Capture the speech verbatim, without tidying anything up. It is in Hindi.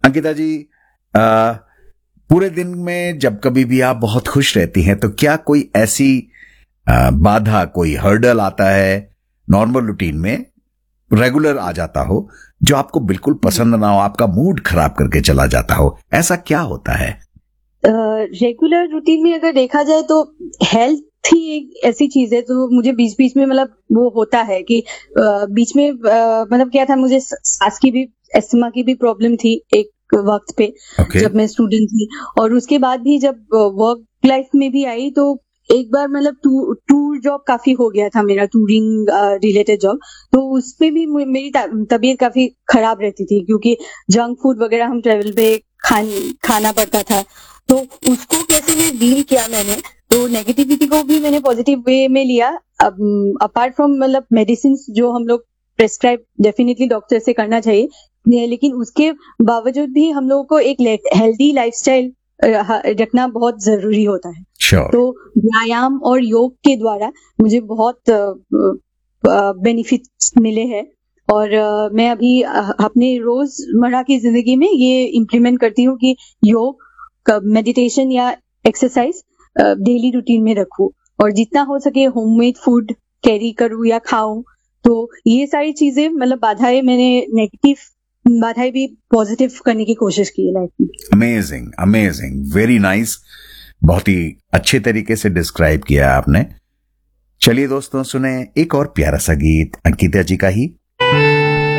अंकिता जी, आ, पूरे दिन में जब कभी भी आप बहुत खुश रहती हैं तो क्या कोई ऐसी आ, बाधा, कोई हर्डल आता है नॉर्मल रूटीन में, रेगुलर आ जाता हो, जो आपको बिल्कुल पसंद ना हो, आपका मूड खराब करके चला जाता हो? ऐसा क्या होता है? रेगुलर uh, रूटीन में अगर देखा जाए तो हेल्थ ही एक ऐसी चीज है, तो मुझे बीच बीच में मतलब वो होता है कि uh, बीच में uh, मतलब क्या था, मुझे सांस की भी, एस्थमा की भी प्रॉब्लम थी एक वक्त पे, okay. जब मैं स्टूडेंट थी। और उसके बाद भी जब वर्क लाइफ में भी आई तो एक बार मतलब टूर टूर जॉब काफी हो गया था मेरा, टूरिंग रिलेटेड जॉब, तो उसपे भी मेरी तबीयत काफी खराब रहती थी क्योंकि जंक फूड वगैरह हम ट्रेवल पे खान खाना पड़ता था। तो उसको कैसे मैं डील किया मैंने, तो नेगेटिविटी को भी मैंने पॉजिटिव वे में लिया। अब अपार्ट फ्रॉम मतलब मेडिसिन जो हम लोग प्रेस्क्राइब डेफिनेटली डॉक्टर से करना चाहिए, लेकिन उसके बावजूद भी हम लोगों को एक हेल्दी लाइफस्टाइल रखना बहुत जरूरी होता है। sure. तो व्यायाम और योग के द्वारा मुझे बहुत बेनिफिट्स मिले हैं, और uh, मैं अभी uh, अपने रोजमर्रा की जिंदगी में ये इम्प्लीमेंट करती हूँ कि योग, मेडिटेशन या एक्सरसाइज डेली रूटीन में रखूं, और जितना हो सके होममेड फूड कैरी करूं या खाऊं। तो ये सारी चीजें मतलब बाधाएं, मैंने नेगेटिव बाधाएं भी पॉजिटिव करने की कोशिश की है लाइफ में। Amazing, amazing, very nice. बहुत ही अच्छे तरीके से डिस्क्राइब किया आपने। चलिए दोस्तों, सुने एक और प्यारा सा गीत अंकिता जी का ही।